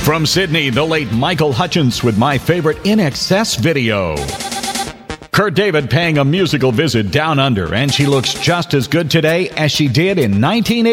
From Sydney, the late Michael Hutchence with My Favorite INXS video. Kurt David paying a musical visit down under, and she looks just as good today as she did in 1980.